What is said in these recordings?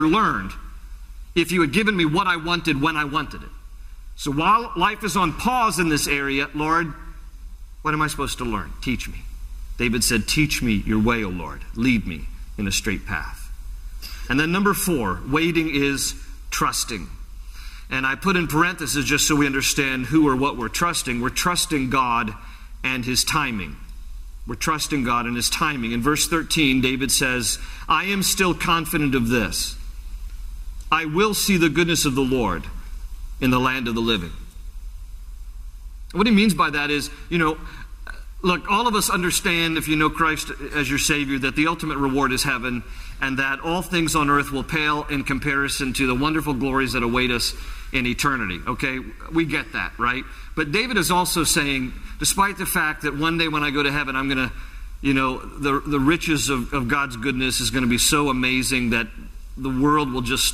learned if you had given me what I wanted when I wanted it. So while life is on pause in this area, Lord, what am I supposed to learn? Teach me. David said, teach me your way, O Lord. Lead me in a straight path. And then number 4, waiting is trusting. And I put in parentheses just so we understand who or what we're trusting. We're trusting God and His timing. We're trusting God and His timing. In verse 13, David says, I am still confident of this. I will see the goodness of the Lord in the land of the living. What he means by that is, look, all of us understand, if you know Christ as your Savior, that the ultimate reward is heaven, and that all things on earth will pale in comparison to the wonderful glories that await us in eternity. Okay? We get that, right? But David is also saying, despite the fact that one day when I go to heaven, I'm going to, the riches of God's goodness is going to be so amazing that the world will just,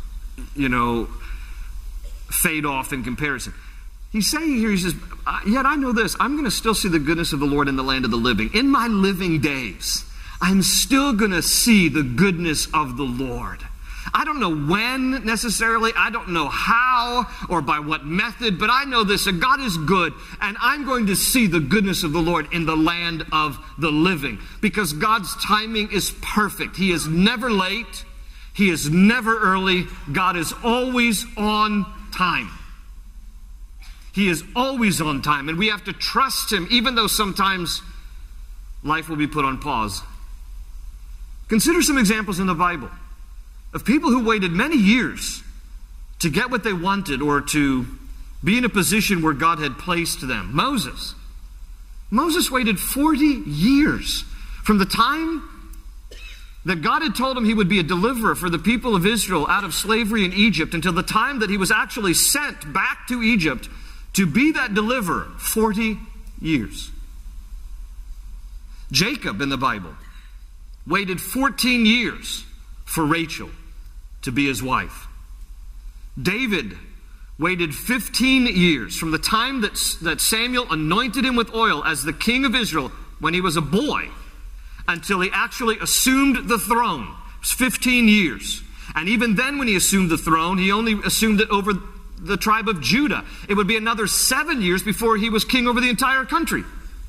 fade off in comparison. He's saying here, he says, yet I know this, I'm going to still see the goodness of the Lord in the land of the living. In my living days, I'm still going to see the goodness of the Lord. I don't know when necessarily, I don't know how or by what method, but I know this, that God is good, and I'm going to see the goodness of the Lord in the land of the living, because God's timing is perfect. He is never late. He is never early. God is always on time. He is always on time, and we have to trust Him, even though sometimes life will be put on pause. Consider some examples in the Bible of people who waited many years to get what they wanted or to be in a position where God had placed them. Moses waited 40 years from the time that God had told him he would be a deliverer for the people of Israel out of slavery in Egypt until the time that he was actually sent back to Egypt to be that deliverer. 40 years. Jacob in the Bible waited 14 years for Rachel to be his wife. David waited 15 years from the time that Samuel anointed him with oil as the king of Israel when he was a boy until he actually assumed the throne. It was 15 years. And even then when he assumed the throne, he only assumed it over the tribe of Judah. It would be another 7 years before he was king over the entire country.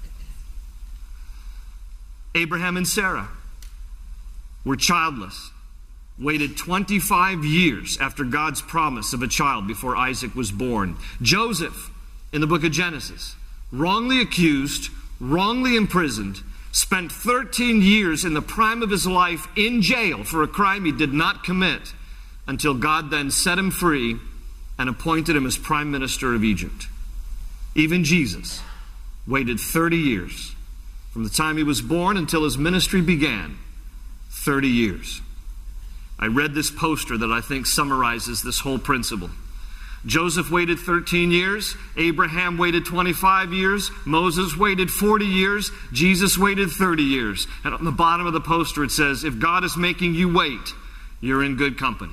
Abraham and Sarah were childless, waited 25 years after God's promise of a child before Isaac was born. Joseph, in the book of Genesis, wrongly accused, wrongly imprisoned, spent 13 years in the prime of his life in jail for a crime he did not commit, until God then set him free and appointed him as prime minister of Egypt. Even Jesus waited 30 years from the time he was born until his ministry began. 30 years. I read this poster that I think summarizes this whole principle. Joseph waited 13 years. Abraham waited 25 years. Moses waited 40 years. Jesus waited 30 years. And on the bottom of the poster it says, if God is making you wait, you're in good company.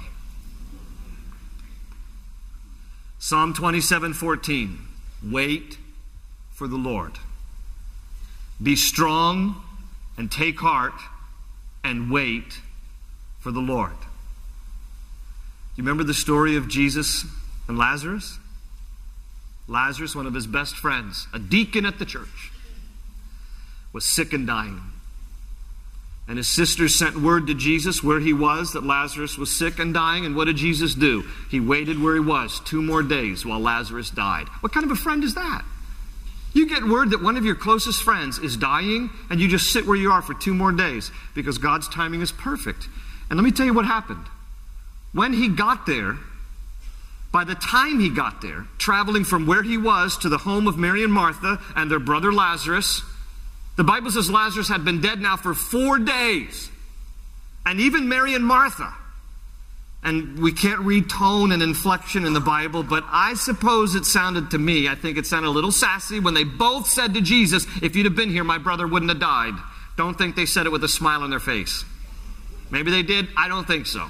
Psalm 27:14. Wait for the Lord. Be strong and take heart and wait for the Lord. Do you remember the story of Jesus and Lazarus? Lazarus, one of his best friends, a deacon at the church, was sick and dying. And his sisters sent word to Jesus where he was, that Lazarus was sick and dying. And what did Jesus do? He waited where he was 2 more days while Lazarus died. What kind of a friend is that? You get word that one of your closest friends is dying, and you just sit where you are for 2 more days because God's timing is perfect. And let me tell you what happened. When he got there, by the time he got there, traveling from where he was to the home of Mary and Martha and their brother Lazarus, the Bible says Lazarus had been dead now for 4 days. And even Mary and Martha, and we can't read tone and inflection in the Bible, but I suppose it sounded to me, I think it sounded a little sassy when they both said to Jesus, if you'd have been here, my brother wouldn't have died. Don't think they said it with a smile on their face. Maybe they did. I don't think so.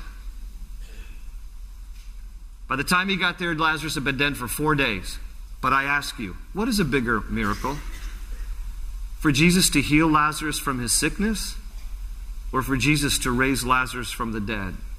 By the time he got there, Lazarus had been dead for 4 days. But I ask you, what is a bigger miracle? For Jesus to heal Lazarus from his sickness, or for Jesus to raise Lazarus from the dead?